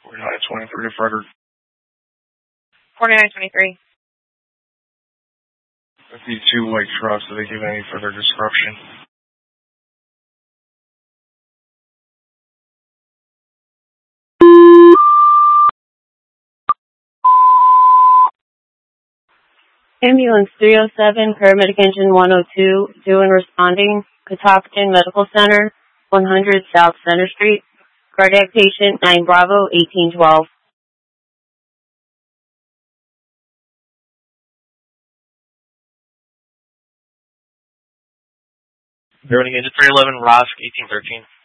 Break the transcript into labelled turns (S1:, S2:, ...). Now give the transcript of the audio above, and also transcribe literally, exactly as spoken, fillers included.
S1: forty-nine twenty-three to Frederick.
S2: forty-nine twenty-three.
S1: With the two white trucks, do they give any further description?
S3: Ambulance three oh seven, paramedic engine one oh two, due and responding, Catoctin Medical Center, one hundred South Center Street, cardiac patient nine Bravo eighteen twelve.
S4: Running into three eleven Rosk eighteen thirteen.